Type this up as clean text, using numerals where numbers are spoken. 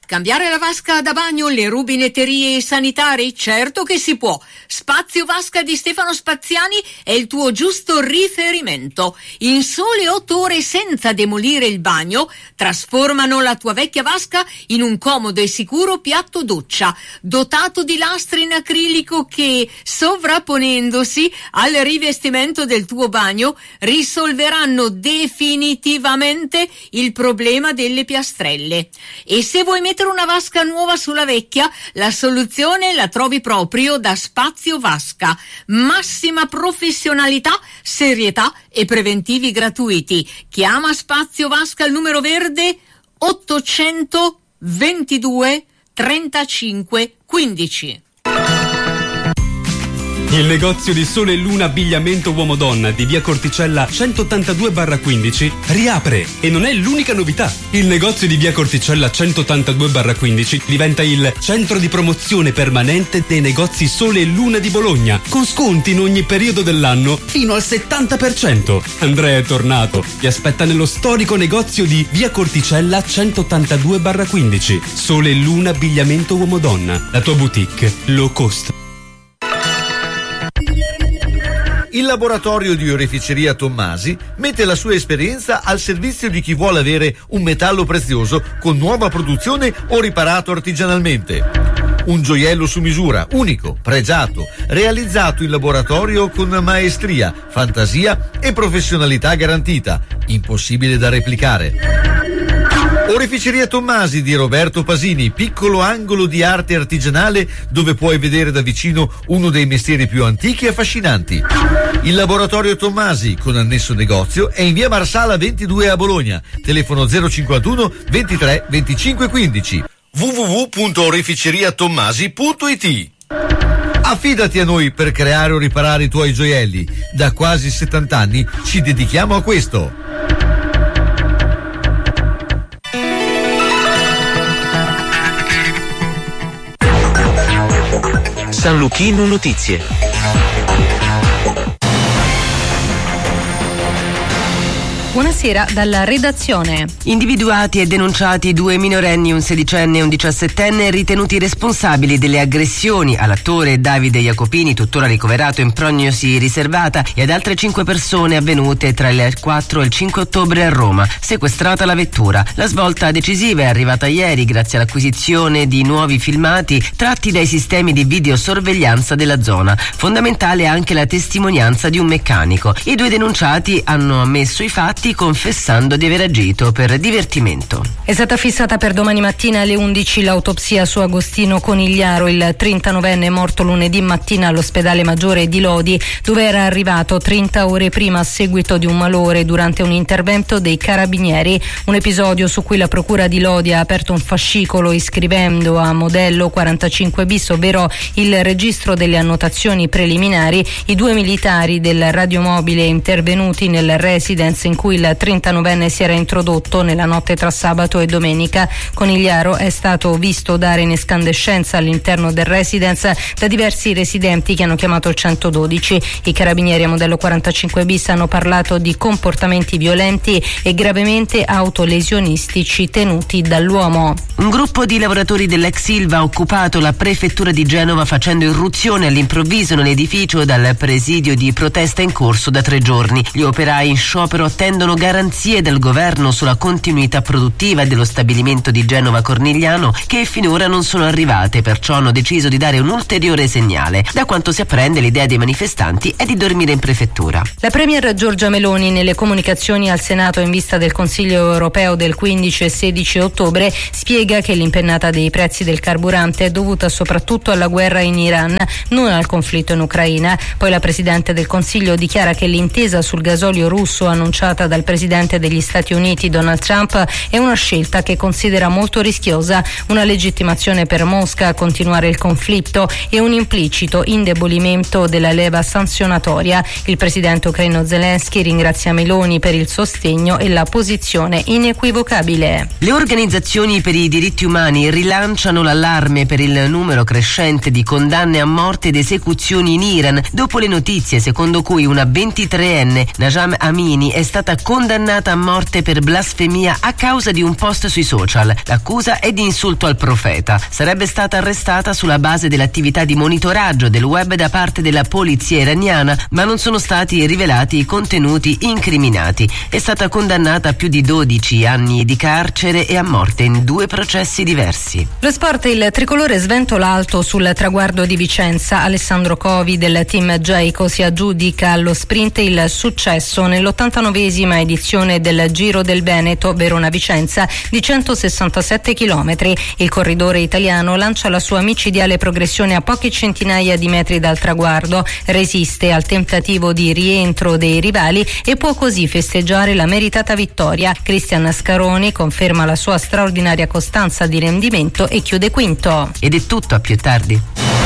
Cambiare la vasca da bagno, le rubinetterie e i sanitari? Certo che si può. Spazio Vasca di Stefano Spaziani è il tuo giusto riferimento. In sole 8 ore, senza demolire il bagno, trasformano la tua vecchia vasca in un comodo e sicuro piatto doccia, dotato di lastre in acrilico che, sovrapponendosi al rivestimento del tuo bagno, risolveranno definitivamente il problema delle piastrelle. E se vuoi mettere una vasca nuova sulla vecchia, la soluzione la trovi proprio da Spazio Vasca. Massima professionalità, serietà e preventivi gratuiti. Chiama Spazio Vasca al numero verde 822 35 15. Il negozio di Sole e Luna Abbigliamento Uomo-Donna di via Corticella 182/15 riapre e non è l'unica novità. Il negozio di via Corticella 182/15 diventa il centro di promozione permanente dei negozi Sole e Luna di Bologna, con sconti in ogni periodo dell'anno fino al 70%. Andrea è tornato, vi aspetta nello storico negozio di via Corticella 182/15. Sole e Luna Abbigliamento Uomo-Donna, la tua boutique low cost. Il laboratorio di oreficeria Tommasi mette la sua esperienza al servizio di chi vuole avere un metallo prezioso con nuova produzione o riparato artigianalmente. Un gioiello su misura, unico, pregiato, realizzato in laboratorio con maestria, fantasia e professionalità garantita, impossibile da replicare. Oreficeria Tommasi di Roberto Pasini, piccolo angolo di arte artigianale dove puoi vedere da vicino uno dei mestieri più antichi e affascinanti. Il laboratorio Tommasi, con annesso negozio, è in via Marsala 22 a Bologna, telefono 051 23 25 15, www.oreficeriatommasi.it. Affidati a noi per creare o riparare i tuoi gioielli. Da quasi 70 anni ci dedichiamo a questo. San Luchino Notizie. Buonasera dalla redazione. Individuati e denunciati 2 minorenni, un 16enne e un 17enne, ritenuti responsabili delle aggressioni all'attore Davide Jacopini, tuttora ricoverato in prognosi riservata, e ad altre 5 persone avvenute tra il 4 e il 5 ottobre a Roma. Sequestrata la vettura. La svolta decisiva è arrivata ieri grazie all'acquisizione di nuovi filmati tratti dai sistemi di videosorveglianza della zona. Fondamentale anche la testimonianza di un meccanico. I 2 denunciati hanno ammesso i fatti, confessando di aver agito per divertimento. È stata fissata per domani mattina alle 11 l'autopsia su Agostino Conigliaro, il 39enne morto lunedì mattina all'ospedale Maggiore di Lodi, dove era arrivato 30 ore prima a seguito di un malore durante un intervento dei carabinieri. Un episodio su cui la procura di Lodi ha aperto un fascicolo iscrivendo a modello 45 bis, ovvero il registro delle annotazioni preliminari, i 2 militari del radiomobile intervenuti nel residence in cui il 39enne si era introdotto nella notte tra sabato e domenica. Conigliaro è stato visto dare in escandescenza all'interno del residence da diversi residenti che hanno chiamato il 112. I carabinieri a modello 45 bis hanno parlato di comportamenti violenti e gravemente autolesionistici tenuti dall'uomo. Un gruppo di lavoratori dell'ex Ilva ha occupato la prefettura di Genova facendo irruzione all'improvviso nell'edificio dal presidio di protesta in corso da 3 giorni. Gli operai in sciopero attendono garanzie del governo sulla continuità produttiva dello stabilimento di Genova Cornigliano, che finora non sono arrivate, perciò hanno deciso di dare un ulteriore segnale. Da quanto si apprende, l'idea dei manifestanti è di dormire in prefettura. La premier Giorgia Meloni nelle comunicazioni al Senato in vista del Consiglio europeo del 15 e 16 ottobre spiega che l'impennata dei prezzi del carburante è dovuta soprattutto alla guerra in Iran, non al conflitto in Ucraina. Poi la Presidente del Consiglio dichiara che l'intesa sul gasolio russo annunciata dal Presidente degli Stati Uniti Donald Trump è una scelta che considera molto rischiosa, una legittimazione per Mosca a continuare il conflitto e un implicito indebolimento della leva sanzionatoria. Il Presidente ucraino Zelensky ringrazia Meloni per il sostegno e la posizione inequivocabile. Le organizzazioni per i diritti umani rilanciano l'allarme per il numero crescente di condanne a morte ed esecuzioni in Iran dopo le notizie secondo cui una 23enne, Najam Amini, è stata condannata a morte per blasfemia a causa di un post sui social. L'accusa è di insulto al profeta. Sarebbe stata arrestata sulla base dell'attività di monitoraggio del web da parte della polizia iraniana, ma non sono stati rivelati i contenuti incriminati. È stata condannata a più di 12 anni di carcere e a morte in 2 processi diversi. Lo sport, il tricolore sventola alto sul traguardo di Vicenza. Alessandro Covi del team Geico si aggiudica allo sprint il successo nell'89esima edizione del Giro del Veneto Verona-Vicenza di 167 km. Il corridore italiano lancia la sua micidiale progressione a poche centinaia di metri dal traguardo, resiste al tentativo di rientro dei rivali e può così festeggiare la meritata vittoria. Cristian Scaroni conferma la sua straordinaria costanza di rendimento e chiude quinto. Ed è tutto, a più tardi.